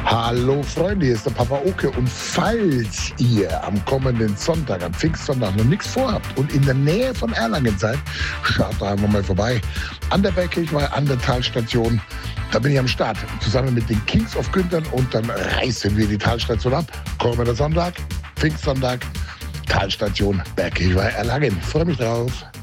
Hallo Freunde, hier ist der Papa Oke und falls ihr am kommenden Sonntag, am Pfingstsonntag noch nichts vorhabt und in der Nähe von Erlangen seid, schaut da einfach mal vorbei. An der Bergkirchweih, an der Talstation, da bin ich am Start, zusammen mit den Kings of Günthern und dann reißen wir die Talstation ab. Kommender Sonntag, Pfingstsonntag, Talstation, Bergkirchweih, Erlangen. Ich freue mich drauf.